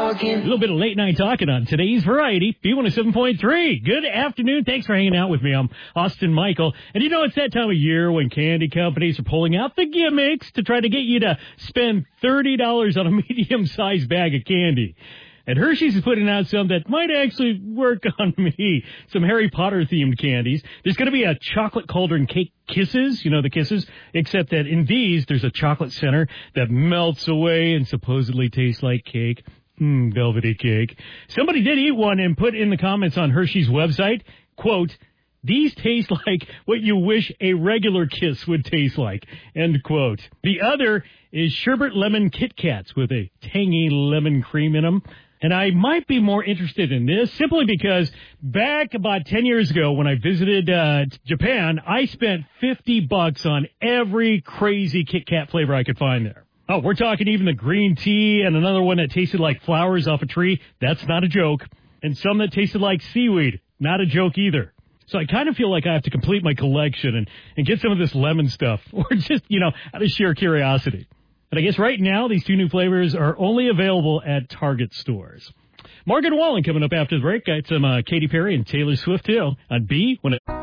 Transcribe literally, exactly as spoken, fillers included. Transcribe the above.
talking. A little bit of late night talking on today's variety, B one oh seven point three. Good afternoon. Thanks for hanging out with me. I'm Austin Michael. And you know, it's that time of year when candy companies are pulling out the gimmicks to try to get you to spend thirty dollars on a medium-sized bag of candy. And Hershey's is putting out some that might actually work on me. Some Harry Potter-themed candies. There's going to be a chocolate cauldron cake kisses, you know, the kisses, except that in these, there's a chocolate center that melts away and supposedly tastes like cake. Mmm, velvety cake. Somebody did eat one and put in the comments on Hershey's website, quote, "These taste like what you wish a regular kiss would taste like," end quote. The other is sherbet lemon Kit Kats with a tangy lemon cream in them. And I might be more interested in this simply because back about ten years ago when I visited uh, Japan, I spent fifty bucks on every crazy Kit Kat flavor I could find there. Oh, we're talking even the green tea and another one that tasted like flowers off a tree. That's not a joke. And some that tasted like seaweed. Not a joke either. So I kind of feel like I have to complete my collection and, and get some of this lemon stuff, or just, you know, out of sheer curiosity. But I guess right now, these two new flavors are only available at Target stores. Morgan Wallen coming up after the break. Got some uh, Katy Perry and Taylor Swift, too, on B. When it